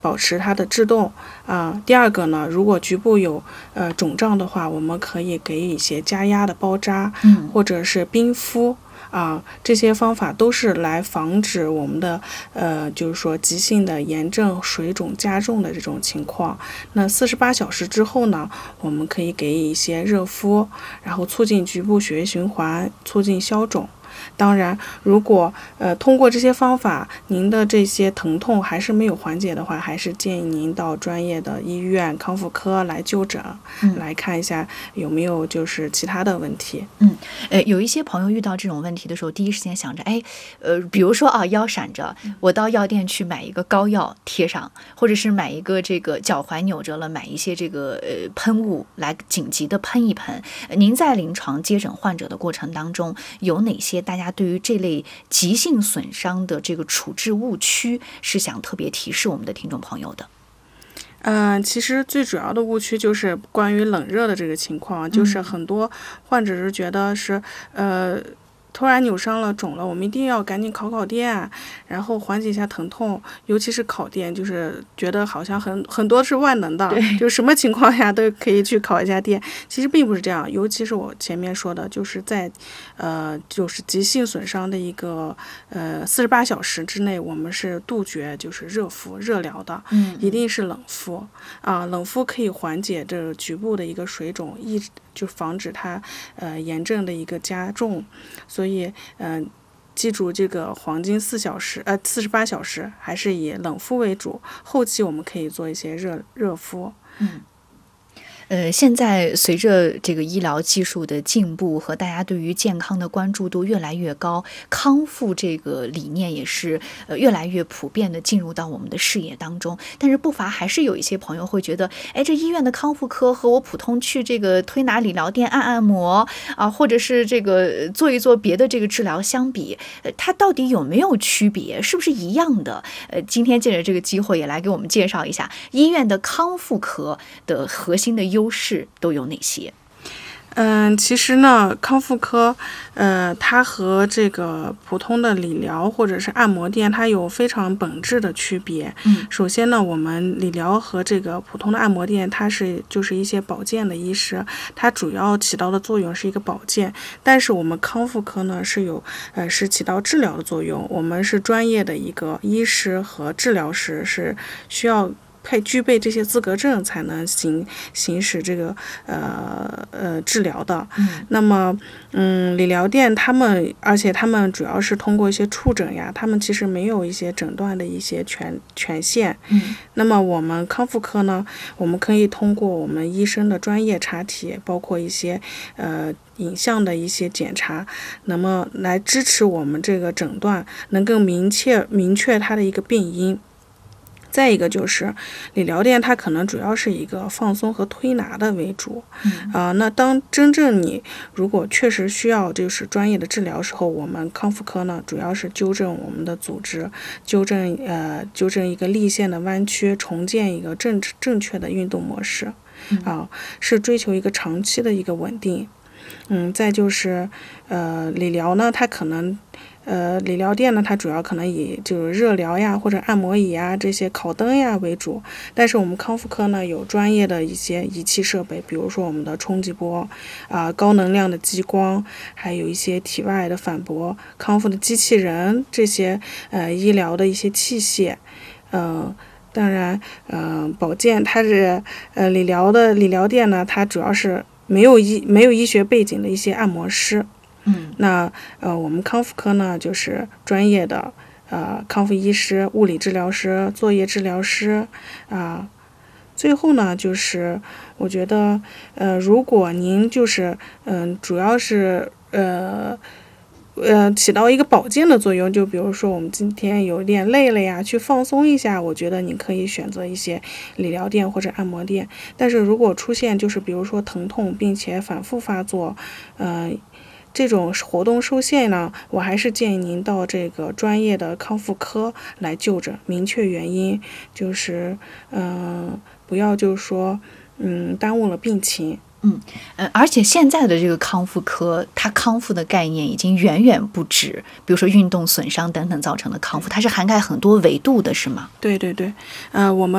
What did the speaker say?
保持它的制动第二个呢，如果局部有肿胀的话，我们可以给予一些加压的包扎，或者是冰敷这些方法都是来防止我们的就是说急性的炎症水肿加重的这种情况。那48小时之后呢，我们可以给予一些热敷，然后促进局部血液循环，促进消肿。当然，如果通过这些方法，您的这些疼痛还是没有缓解的话，还是建议您到专业的医院康复科来就诊，来看一下有没有就是其他的问题。 有一些朋友遇到这种问题的时候，第一时间想着，比如说腰闪着，我到药店去买一个膏药贴上，或者是买一个这个脚踝扭着了，买一些这个喷雾来紧急的喷一喷。您在临床接诊患者的过程当中，有哪些大家对于这类急性损伤的这个处置误区是想特别提示我们的听众朋友的？ 其实最主要的误区就是关于冷热的这个情况，就是很多患者是觉得是突然扭伤了肿了，我们一定要赶紧烤电，然后缓解一下疼痛。尤其是烤电，就是觉得好像很多是万能的，就什么情况下都可以去烤一下电。其实并不是这样，尤其是我前面说的，就是在就是急性损伤的一个48小时之内，我们是杜绝就是热敷热疗的，一定是冷敷冷敷可以缓解这局部的一个水肿，就防止它炎症的一个加重。所以记住这个黄金48小时还是以冷敷为主，后期我们可以做一些热敷。 现在随着这个医疗技术的进步和大家对于健康的关注度越来越高，康复这个理念也是越来越普遍的进入到我们的视野当中。但是不乏还是有一些朋友会觉得，这医院的康复科和我普通去这个推拿理疗店按摩或者是这个做一做别的这个治疗相比，它到底有没有区别？是不是一样的？今天借着这个机会也来给我们介绍一下医院的康复科的核心的优势都有哪些？ 其实呢，康复科，它和这个普通的理疗或者是按摩店，它有非常本质的区别。首先呢，我们理疗和这个普通的按摩店，它就是一些保健的医师，它主要起到的作用是一个保健。但是我们康复科呢，是起到治疗的作用。我们是专业的一个医师和治疗师，是需要具备这些资格证才能行使这个治疗的。那么理疗店而且他们主要是通过一些触诊呀，他们其实没有一些诊断的一些权限。那么我们康复科呢，我们可以通过我们医生的专业查体，包括一些影像的一些检查，那么来支持我们这个诊断，能更明确它的一个病因。再一个就是理疗店，它可能主要是一个放松和推拿的为主。那当真正你如果确实需要就是专业的治疗时候，我们康复科呢，主要是纠正我们的组织，纠正一个立线的弯曲，重建一个正确的运动模式。是追求一个长期的一个稳定。再就是理疗呢，它可能理疗店呢，它主要可能以就是热疗呀或者按摩椅呀这些烤灯呀为主，但是我们康复科呢有专业的一些仪器设备，比如说我们的冲击波高能量的激光，还有一些体外的反搏康复的机器人，这些医疗的一些器械。当然保健它是理疗店呢，它主要是没有医学背景的一些按摩师。那我们康复科呢，就是专业的康复医师、物理治疗师、作业治疗师最后呢，就是我觉得如果您就是主要是起到一个保健的作用，就比如说我们今天有点累了呀，去放松一下，我觉得你可以选择一些理疗店或者按摩店。但是如果出现就是比如说疼痛并且反复发作，这种活动受限呢，我还是建议您到这个专业的康复科来就诊，明确原因，就是不要就是说耽误了病情。 而且现在的这个康复科，它康复的概念已经远远不止，比如说运动损伤等等造成的康复，它是涵盖很多维度的，是吗？ 对，我们